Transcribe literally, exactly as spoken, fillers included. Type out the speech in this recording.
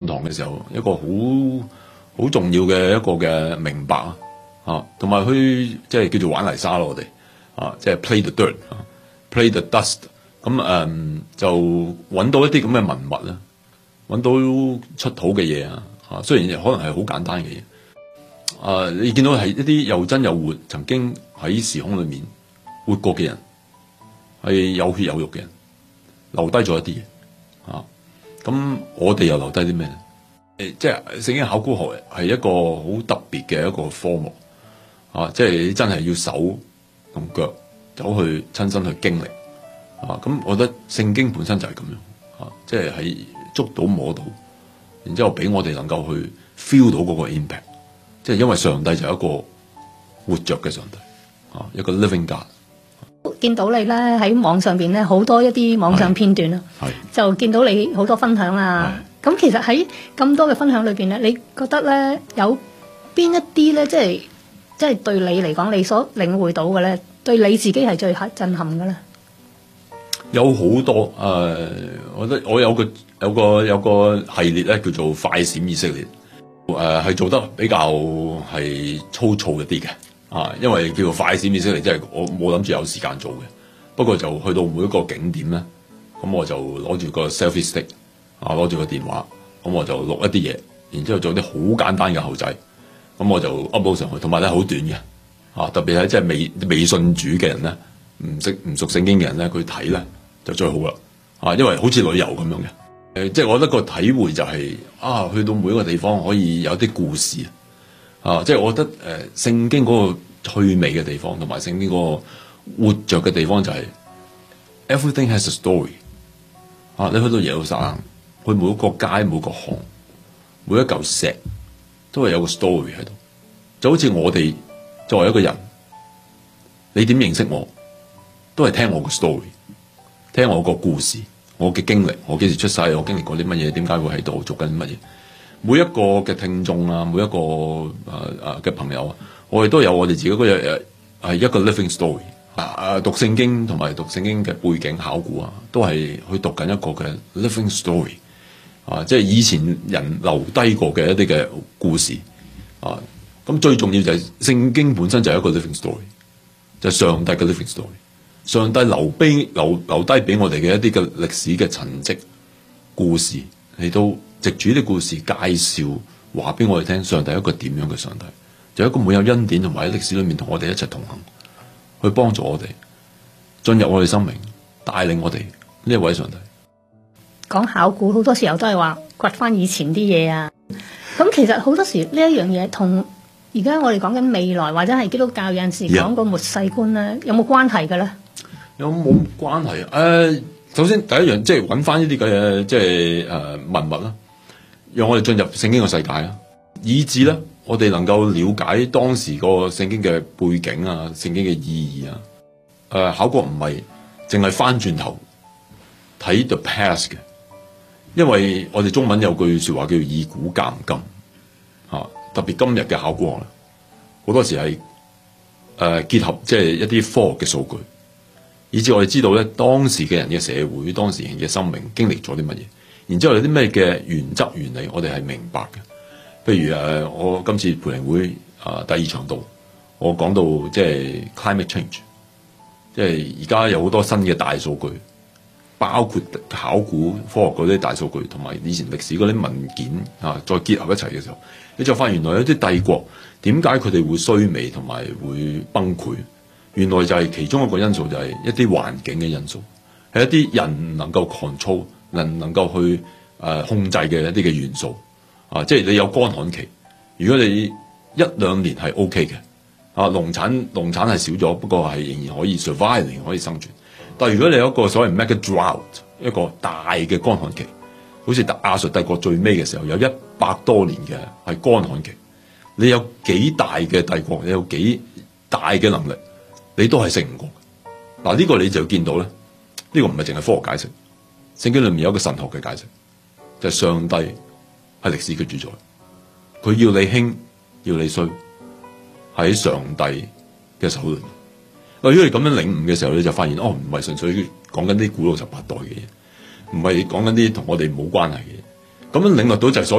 堂嘅時候，一個好好重要嘅一個嘅明白啊，同埋去即係叫做玩泥沙咯，我哋啊，即係 play the dirt 啊 ，play the dust。咁誒、嗯、就揾到一啲咁嘅文物啦，揾到出土嘅嘢啊，啊雖然可能係好簡單嘅嘢，啊你見到係一啲又真又活，曾經喺時空裏面活過嘅人，係有血有肉嘅人，留低咗一啲嘢啊。咁我哋又留低啲咩咧？誒，即係聖經考古學係一個好特別嘅一個科目啊，即係你真係要手同腳走去親身去經歷。啊，咁我覺得聖經本身就係咁樣，啊，即係喺捉到摸到，然之後俾我哋能夠去 feel 到嗰個 impact，即係因為上帝就係一個活着嘅上帝，啊，一個 living God。 見到你咧喺網上邊咧好多一啲網上片段啊，就見到你好多分享啊。咁其實喺咁多嘅分享裏邊咧，你覺得咧有邊一啲咧，即係即係對你嚟講，你所領會到嘅咧，對你自己係最震撼嘅咧？ 有好多誒、呃，我覺得我有個有個有個系列咧，叫做快閃以色列，誒、呃、係做得比較係粗糙一啲嘅，啊，因為叫做快閃以色列，即係我冇諗住有時間做嘅，不過就去到每一個景點咧，咁我就攞住個 selfie stick，啊，攞住個電話，咁我就錄一啲嘢，然之後做啲好簡單嘅後製，咁我就 upload 上去，同埋咧好短嘅，啊，特別係即係未未信主嘅人咧，唔識唔熟聖經嘅人咧，佢睇咧就最好啦，啊，因為好似旅遊咁樣嘅，誒、呃，即係我覺得個體會就係、是、啊，去到每一個地方可以有啲故事，啊，即係我覺得誒、呃、聖經嗰個趣味嘅地方，同埋聖經嗰個活着嘅地方就係、是、everything has a story， 啊，你去到耶路撒冷，去每一個街、每個巷、每一嚿石，都係有個 story 喺度，就好似我哋作為一個人，你點認識我，都係聽我個 story。聽我個故事，我嘅經歷，我幾時出世，我經歷過啲乜嘢，點解會喺度做緊乜嘢？每一個嘅聽眾啊，每一個誒誒嘅朋友啊，我哋都有我哋自己嗰日誒係一個 living story 啊！誒讀聖經同埋讀聖經嘅背景考古啊，都係去讀緊一個嘅 living story 啊！即係以前人留低過嘅一啲嘅故事啊！咁最重要就係聖經本身就係一個 living story，就係上帝嘅 living story。上帝留俾留留低俾我哋嘅一啲嘅歷史嘅痕跡故事，嚟到藉住啲故事介紹話俾我哋聽，上帝係一個點樣嘅上帝，就係一個滿有恩典同埋喺歷史裏面同我哋一齊同行，去幫助我哋進入我哋生命，帶領我哋呢一位上帝。 講考古好多時候都係話掘翻以前啲嘢啊，咁其實好多時呢一樣嘢同而家我哋講緊未來或者係基督教有陣時講個末世觀咧，yeah. 有冇關係嘅咧？ 有冇關係啊？誒、呃，首先第一樣即係揾翻呢啲嘅即係誒文物啦，讓我哋進入聖經嘅世界啊，以至咧我哋能夠了解當時個聖經嘅背景啊、聖經嘅意義啊。誒、呃，考古唔係淨係翻轉頭睇 the past 嘅，因為我哋中文有句說話叫做以古鑑今啊，特別今日嘅考古學啦，好多時係誒、呃、結合即係一啲科學嘅數據。以至我哋知道咧，當時嘅人嘅社會，當時人嘅生命經歷咗啲乜嘢，然之後有啲咩嘅原則原理，我哋係明白嘅。譬如誒，我今次培靈會啊第二場度，我講到即係 climate change，即係而家有好多新嘅大數據，包括考古科學嗰啲大數據，同埋以前歷史嗰啲文件啊，再結合一齊嘅時候，你就發現原來有啲帝國點解佢哋會衰微同埋會崩潰？原來就係其中一個因素，就係一啲環境嘅因素，係一啲人能夠 control 能能夠去誒、呃、控制嘅一啲嘅元素啊，即係你有乾旱期，如果你一兩年係 OK 嘅啊，農產農產係少咗，不過係仍然可以 survive， 仍然可以生存。但係如果你有一個所謂 mega drought， 一個大嘅乾旱期，好似亞述帝國最尾嘅時候有一百多年嘅係乾旱期，你有幾大嘅帝國，你有幾大嘅能力，你都係勝唔過。嗱，呢個你就見到咧，呢、這個唔係淨係科學解釋，聖經裏面有一個神學嘅解釋，就係、是、上帝係歷史嘅主宰，佢要你興要你衰，喺上帝嘅手裏面。如果你咁樣領悟嘅時候，你就發現哦，唔係純粹講緊啲古老十八代嘅嘢，唔係講緊啲同我哋冇關係嘅嘢，咁樣領略到就係所。